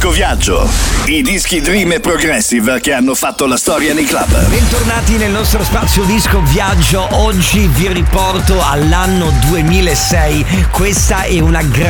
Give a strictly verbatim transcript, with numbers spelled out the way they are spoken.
Disco Viaggio, i dischi Dream e Progressive che hanno fatto la storia nei club. Bentornati nel nostro spazio Disco Viaggio. Oggi vi riporto all'anno duemilasei. Questa è una grande